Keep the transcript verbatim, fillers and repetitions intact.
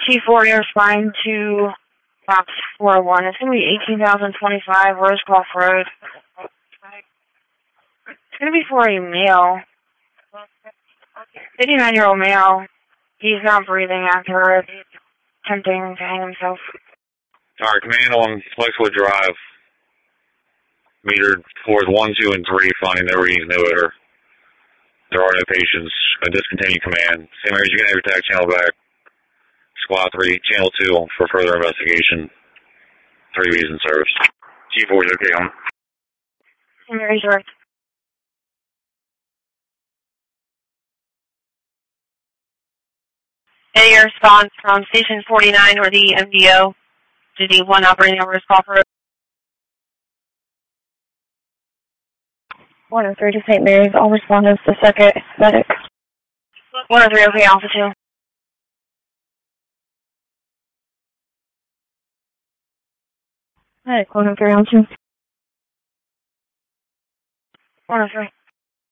Chief four, you're responding to box four oh one. It's going to be eighteen thousand twenty-five Rosecroft Road. It's going to be for a male. fifty-nine-year-old male. He's not breathing after attempting to hang himself. Alright, command on Flexwood Drive. Meter floors one, two, and three, finding no readings, no error. There are no patients. A discontinued command. Same area, you can have your tag channel back. Squad three, channel two for further investigation. Three B's in service. Chief four is okay on. Same area, direct. Any response from Station forty-nine or the M D O to the one operating on Rosecroft Road? one oh three to Saint Mary's. All respondents to second medic. one oh three, okay, Alpha two. Medic, one oh three on two. one oh three.